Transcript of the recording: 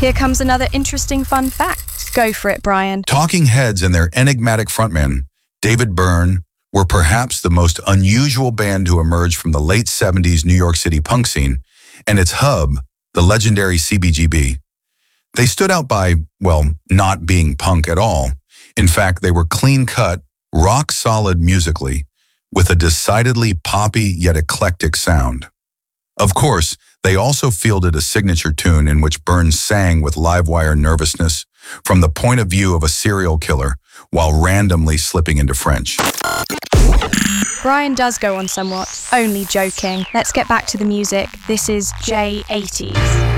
Here comes another interesting fun fact. Go for it, Brian. Talking Heads and their enigmatic frontman, David Byrne, were perhaps the most unusual band to emerge from the late 70s New York City punk scene and its hub, the legendary CBGB. They stood out by, well, not being punk at all. In fact, they were clean-cut, rock-solid musically, with a decidedly poppy yet eclectic sound. Of course, they also fielded a signature tune in which Byrne sang with live-wire nervousness from the point of view of a serial killer while randomly slipping into French. Brian does go on somewhat. Only joking. Let's get back to the music. This is J80s.